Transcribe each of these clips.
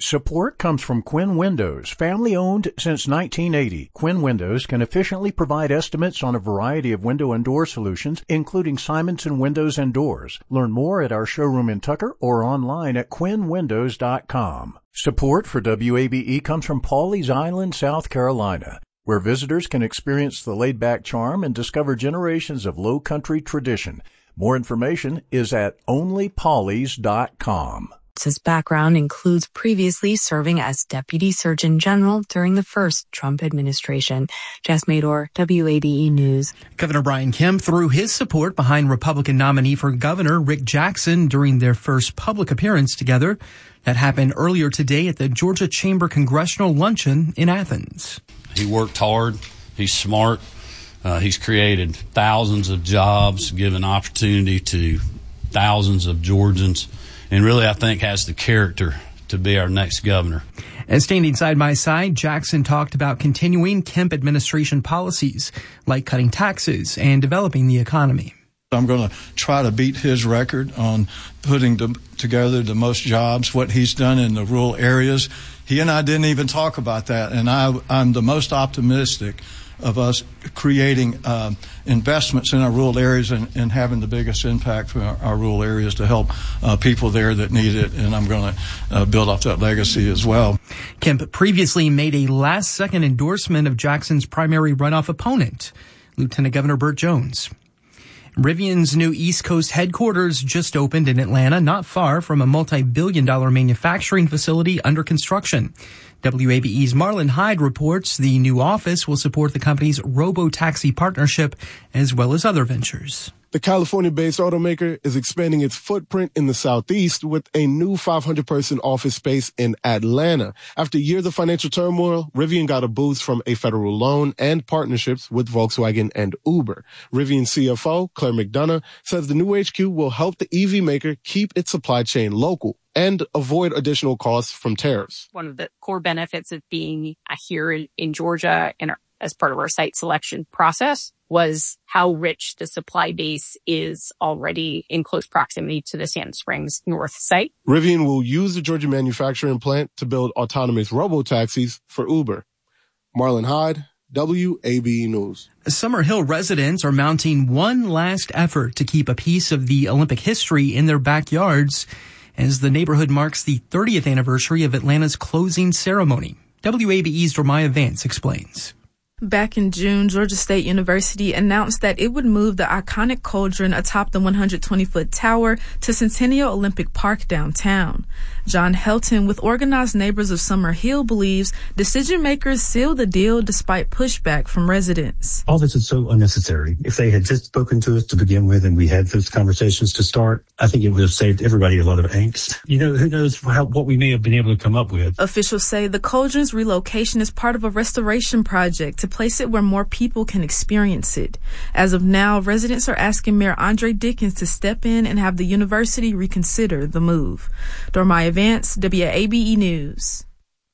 Support comes from Quinn Windows, family-owned since 1980. Quinn Windows can efficiently provide estimates on a variety of window and door solutions, including Simonson Windows and Doors. Learn more at our showroom in Tucker or online at quinnwindows.com. Support for WABE comes from Pawleys Island, South Carolina, where visitors can experience the laid-back charm and discover generations of low-country tradition. More information is at onlypawleys.com. His background includes previously serving as Deputy Surgeon General during the first Trump administration. Jess Mador, WABE News. Governor Brian Kemp threw his support behind Republican nominee for governor Rick Jackson during their first public appearance together. That happened earlier today at the Georgia Chamber Congressional Luncheon in Athens. He worked hard. He's smart. He's created thousands of jobs, given opportunity to thousands of Georgians, and really, I think, has the character to be our next governor. And standing side by side, Jackson talked about continuing Kemp administration policies, like cutting taxes and developing the economy. I'm going to try to beat his record on putting together the most jobs, what he's done in the rural areas. He and I didn't even talk about that, and I'm the most optimistic of us creating investments in our rural areas and having the biggest impact for our rural areas to help people there that need it, and I'm going to build off that legacy as well. Kemp previously made a last-second endorsement of Jackson's primary runoff opponent, Lieutenant Governor Burt Jones. Rivian's new East Coast headquarters just opened in Atlanta, not far from a multi-billion-dollar manufacturing facility under construction. WABE's Marlon Hyde reports the new office will support the company's robo-taxi partnership as well as other ventures. The California-based automaker is expanding its footprint in the Southeast with a new 500-person office space in Atlanta. After years of financial turmoil, Rivian got a boost from a federal loan and partnerships with Volkswagen and Uber. Rivian CFO Claire McDonough says the new HQ will help the EV maker keep its supply chain local and avoid additional costs from tariffs. One of the core benefits of being here in Georgia and as part of our site selection process was how rich the supply base is already in close proximity to the Sand Springs North site. Rivian will use the Georgia manufacturing plant to build autonomous robo-taxis for Uber. Marlon Hyde, WABE News. Summer Hill residents are mounting one last effort to keep a piece of the Olympic history in their backyards as the neighborhood marks the 30th anniversary of Atlanta's closing ceremony. WABE's Dormaya Vance explains. Back in June, Georgia State University announced that it would move the iconic cauldron atop the 120-foot tower to Centennial Olympic Park downtown. John Helton with Organized Neighbors of Summer Hill believes decision makers sealed the deal despite pushback from residents. All this is so unnecessary. If they had just spoken to us to begin with and we had those conversations to start, I think it would have saved everybody a lot of angst. Who knows what we may have been able to come up with. Officials say the cauldron's relocation is part of a restoration project to place it where more people can experience it. As of now, residents are asking Mayor Andre Dickens to step in and have the university reconsider the move. Dormaya Vance, WABE News.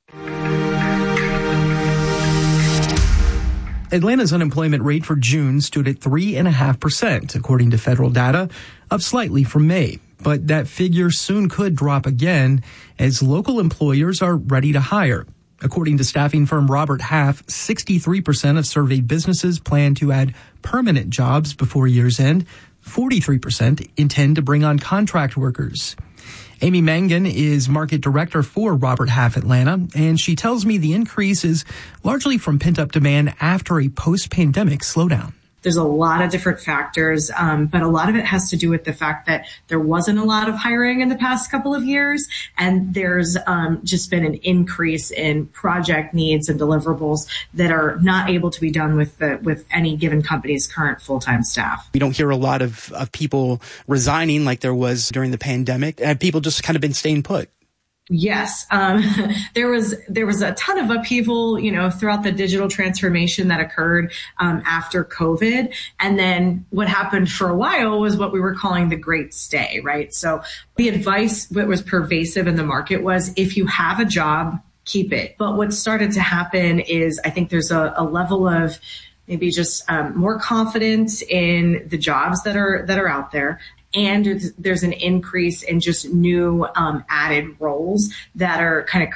Atlanta's unemployment rate for June stood at 3.5%, according to federal data, up slightly from May. But that figure soon could drop again as local employers are ready to hire. According to staffing firm Robert Half, 63% of surveyed businesses plan to add permanent jobs before year's end. 43% intend to bring on contract workers. Amy Mangan is market director for Robert Half Atlanta, and she tells me the increase is largely from pent-up demand after a post-pandemic slowdown. There's a lot of different factors, but a lot of it has to do with the fact that there wasn't a lot of hiring in the past couple of years, and there's just been an increase in project needs and deliverables that are not able to be done with any given company's current full-time staff. We don't hear a lot of people resigning like there was during the pandemic. Have people just kind of been staying put? Yes. There was a ton of upheaval, throughout the digital transformation that occurred after COVID. And then what happened for a while was what we were calling the Great Stay, right? So the advice that was pervasive in the market was if you have a job, keep it. But what started to happen is I think there's a level of maybe just more confidence in the jobs that are out there. And there's an increase in just new added roles that are kind of